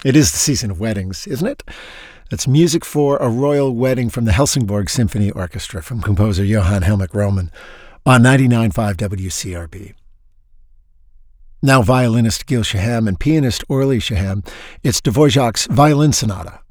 It is the season of weddings, isn't it? That's music for a royal wedding from the Helsingborg Symphony Orchestra from composer Johann Helmich Roman on 99.5 WCRB. Now violinist Gil Shaham and pianist Orly Shaham, it's Dvorak's Violin Sonata.